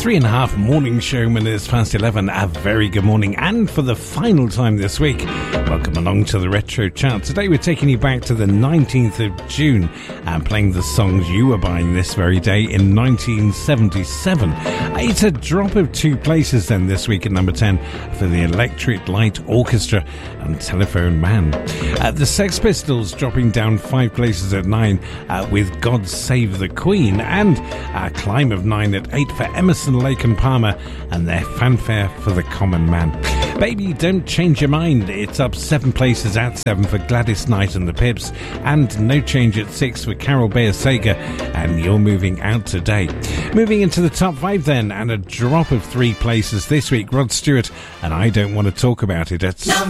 3.5 morning showman is past 11. A very good morning, and for the final time this week, welcome along to the Retro Chart. Today we're taking you back to the 19th of June and playing the songs you were buying this very day in 1977. It's a drop of 2 places then this week at number 10 for the Electric Light Orchestra and Telephone Man. The Sex Pistols dropping down 5 places at 9 with God Save the Queen, and a climb of 9 at 8 for Emerson, Lake and Palmer and their Fanfare for the Common Man. Baby Don't Change Your Mind, it's up 7 places at 7 for Gladys Knight and the Pips, and no change at 6 for Carol Bayer Sager and You're Moving Out Today. Moving into the top 5 then, and a drop of 3 places this week, Rod Stewart and I Don't Want to Talk About It at